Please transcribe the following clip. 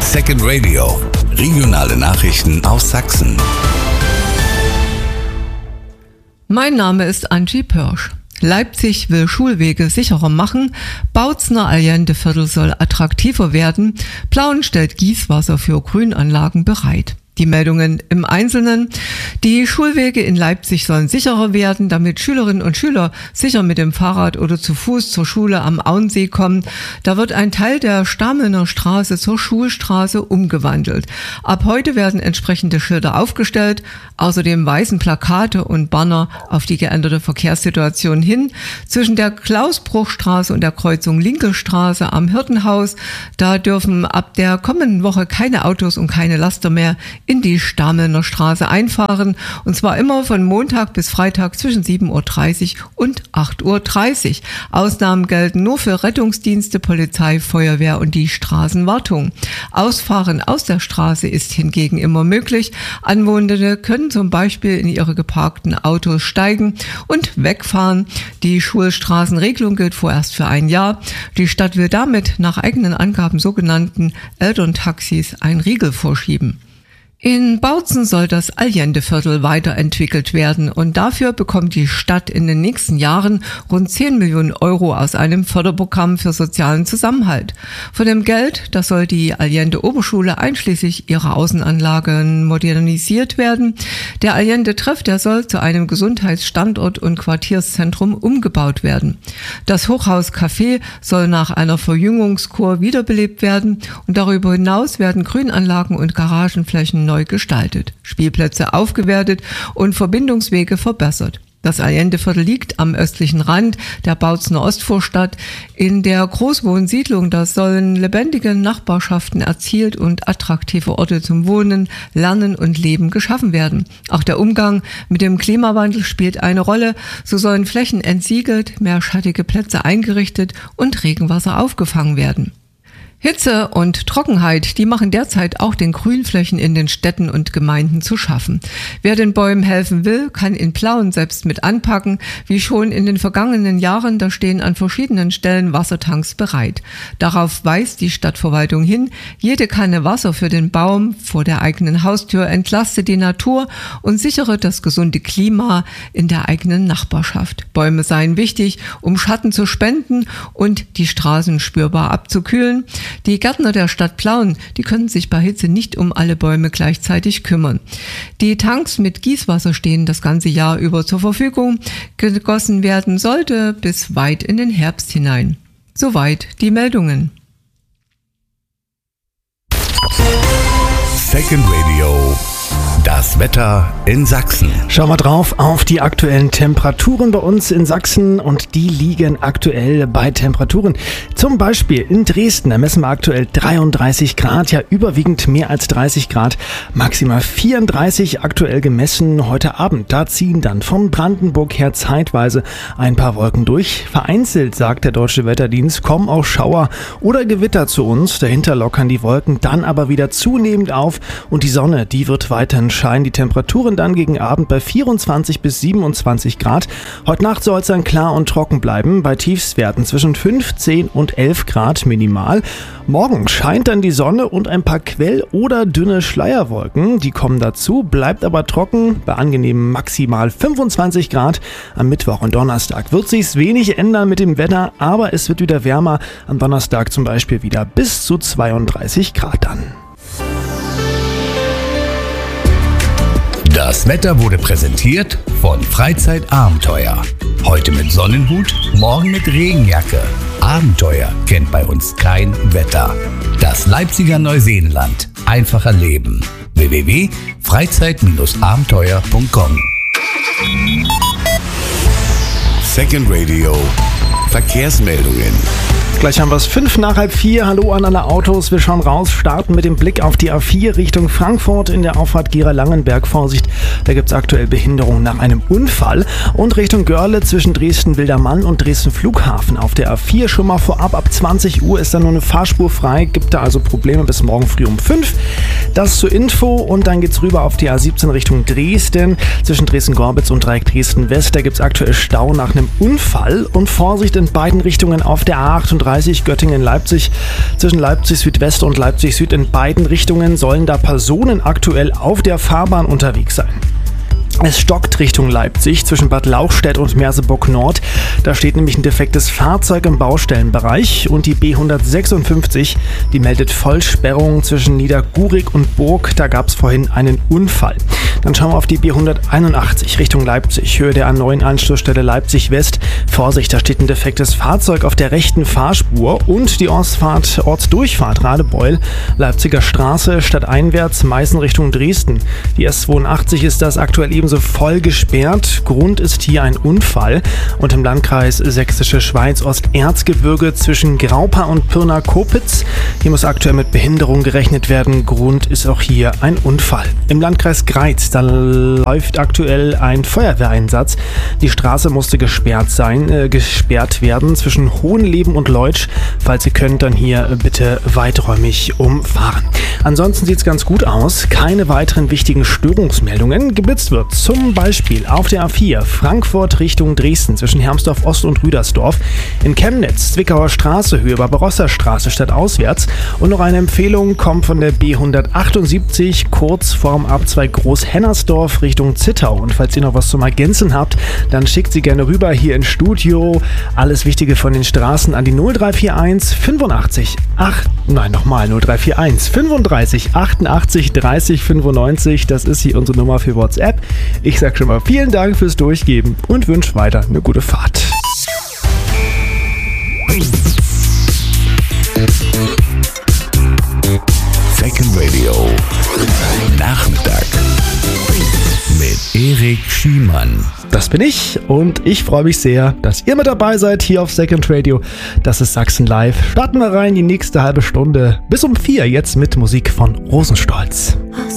Second Radio. Regionale Nachrichten aus Sachsen. Mein Name ist Angie Pörsch. Leipzig will Schulwege sicherer machen, Bautzner Allendeviertel soll attraktiver werden, Plauen stellt Gießwasser für Grünanlagen bereit. Die Meldungen im Einzelnen. Die Schulwege in Leipzig sollen sicherer werden, damit Schülerinnen und Schüler sicher mit dem Fahrrad oder zu Fuß zur Schule am Auensee kommen. Da wird ein Teil der Stamelner Straße zur Schulstraße umgewandelt. Ab heute werden entsprechende Schilder aufgestellt, außerdem weisen Plakate und Banner auf die geänderte Verkehrssituation hin. Zwischen der Klausbruchstraße und der Kreuzung Linke Straße am Hirtenhaus, da dürfen ab der kommenden Woche keine Autos und keine Laster mehr in die Stamelner Straße einfahren, und zwar immer von Montag bis Freitag zwischen 7.30 Uhr und 8.30 Uhr. Ausnahmen gelten nur für Rettungsdienste, Polizei, Feuerwehr und die Straßenwartung. Ausfahren aus der Straße ist hingegen immer möglich. Anwohnende können zum Beispiel in ihre geparkten Autos steigen und wegfahren. Die Schulstraßenregelung gilt vorerst für ein Jahr. Die Stadt will damit nach eigenen Angaben sogenannten Elterntaxis einen Riegel vorschieben. In Bautzen soll das Allendeviertel weiterentwickelt werden und dafür bekommt die Stadt in den nächsten Jahren rund 10 Millionen Euro aus einem Förderprogramm für sozialen Zusammenhalt. Von dem Geld, das soll die Allende Oberschule einschließlich ihrer Außenanlagen modernisiert werden. Der Allende Treff, der soll zu einem Gesundheitsstandort und Quartierszentrum umgebaut werden. Das Hochhaus Café soll nach einer Verjüngungskur wiederbelebt werden und darüber hinaus werden Grünanlagen und Garagenflächen neu gestaltet, Spielplätze aufgewertet und Verbindungswege verbessert. Das Allendeviertel liegt am östlichen Rand der Bautzner Ostvorstadt. In der Großwohnsiedlung, da sollen lebendige Nachbarschaften erzielt und attraktive Orte zum Wohnen, Lernen und Leben geschaffen werden. Auch der Umgang mit dem Klimawandel spielt eine Rolle. So sollen Flächen entsiegelt, mehr schattige Plätze eingerichtet und Regenwasser aufgefangen werden. Hitze und Trockenheit, die machen derzeit auch den Grünflächen in den Städten und Gemeinden zu schaffen. Wer den Bäumen helfen will, kann in Plauen selbst mit anpacken. Wie schon in den vergangenen Jahren, da stehen an verschiedenen Stellen Wassertanks bereit. Darauf weist die Stadtverwaltung hin. Jede Kanne Wasser für den Baum vor der eigenen Haustür entlastet die Natur und sichere das gesunde Klima in der eigenen Nachbarschaft. Bäume seien wichtig, um Schatten zu spenden und die Straßen spürbar abzukühlen. Die Gärtner der Stadt Plauen, die können sich bei Hitze nicht um alle Bäume gleichzeitig kümmern. Die Tanks mit Gießwasser stehen das ganze Jahr über zur Verfügung. Gegossen werden sollte bis weit in den Herbst hinein. Soweit die Meldungen. Second Radio. Das Wetter in Sachsen. Schauen wir drauf auf die aktuellen Temperaturen bei uns in Sachsen und die liegen aktuell bei Temperaturen. Zum Beispiel in Dresden, da messen wir aktuell 33 Grad, ja überwiegend mehr als 30 Grad, maximal 34 aktuell gemessen heute Abend. Da ziehen dann von Brandenburg her zeitweise ein paar Wolken durch. Vereinzelt, sagt der Deutsche Wetterdienst, kommen auch Schauer oder Gewitter zu uns. Dahinter lockern die Wolken dann aber wieder zunehmend auf und die Sonne, die wird weiterhin scheinen. Die Temperaturen dann gegen Abend bei 24 bis 27 Grad. Heute Nacht soll es dann klar und trocken bleiben, bei Tiefstwerten zwischen 15 und 11 Grad minimal. Morgen scheint dann die Sonne und ein paar Quell- oder dünne Schleierwolken. Die kommen dazu, bleibt aber trocken, bei angenehmen maximal 25 Grad. Am Mittwoch und Donnerstag wird sich's wenig ändern mit dem Wetter, aber es wird wieder wärmer. Am Donnerstag zum Beispiel wieder bis zu 32 Grad dann. Das Wetter wurde präsentiert von Freizeitabenteuer. Heute mit Sonnenhut, morgen mit Regenjacke. Abenteuer kennt bei uns kein Wetter. Das Leipziger Neuseenland. Einfacher Leben. www.freizeit-abenteuer.com. Second Radio. Verkehrsmeldungen. Gleich haben wir es 3:05. Hallo an alle Autos. Wir schauen raus, starten mit dem Blick auf die A4 Richtung Frankfurt in der Auffahrt Gera-Langenberg. Vorsicht, da gibt es aktuell Behinderung nach einem Unfall. Und Richtung Görle zwischen Dresden-Wildermann und Dresden-Flughafen auf der A4 schon mal vorab. Ab 20 Uhr ist da nur eine Fahrspur frei. Gibt da also Probleme bis morgen früh um 5. Das zur Info und dann geht's rüber auf die A17 Richtung Dresden. Zwischen Dresden-Gorbitz und Dreieck Dresden-West, da gibt's aktuell Stau nach einem Unfall und Vorsicht in beiden Richtungen auf der A38 Göttingen-Leipzig. Zwischen Leipzig Südwest und Leipzig Süd in beiden Richtungen sollen da Personen aktuell auf der Fahrbahn unterwegs sein. Es stockt Richtung Leipzig zwischen Bad Lauchstädt und Merseburg Nord. Da steht nämlich ein defektes Fahrzeug im Baustellenbereich und die B156, die meldet Vollsperrung zwischen Niedergurig und Burg. Da gab es vorhin einen Unfall. Dann schauen wir auf die B181 Richtung Leipzig, Höhe der A9 Anschlussstelle Leipzig West. Vorsicht, da steht ein defektes Fahrzeug auf der rechten Fahrspur und die Ortsdurchfahrt Radebeul, Leipziger Straße, stadteinwärts, Meißen Richtung Dresden. Die S82 ist das aktuell ebenso voll gesperrt. Grund ist hier ein Unfall und im Landkreis Sächsische Schweiz Osterzgebirge zwischen Graupa und Pirna-Kopitz. Hier muss aktuell mit Behinderung gerechnet werden. Grund ist auch hier ein Unfall. Im Landkreis Greiz, da läuft aktuell ein Feuerwehreinsatz. Die Straße musste gesperrt werden zwischen Hohenleben und Leutsch. Falls ihr könnt, dann hier bitte weiträumig umfahren. Ansonsten sieht es ganz gut aus. Keine weiteren wichtigen Störungsmeldungen. Geblitzt wird zum Beispiel auf der A4 Frankfurt Richtung Dresden zwischen Hermsdorf Ost und Rüdersdorf. In Chemnitz, Zwickauer Straße, Höhe Barbarossa-Straße stadtauswärts. Und noch eine Empfehlung kommt von der B178 kurz vorm Abzweig Großhennersdorf Richtung Zittau. Und falls ihr noch was zum Ergänzen habt, dann schickt sie gerne rüber hier ins Studio. Alles Wichtige von den Straßen an die 0341 35 88 30 95. Das ist hier unsere Nummer für WhatsApp. Ich sag schon mal vielen Dank fürs Durchgeben und wünsche weiter eine gute Fahrt. Second Radio Nachmittag mit Erik Schiemann. Das bin ich und ich freue mich sehr, dass ihr mit dabei seid hier auf Second Radio. Das ist Sachsen Live. Starten wir rein die nächste halbe Stunde bis um 4 jetzt mit Musik von Rosenstolz.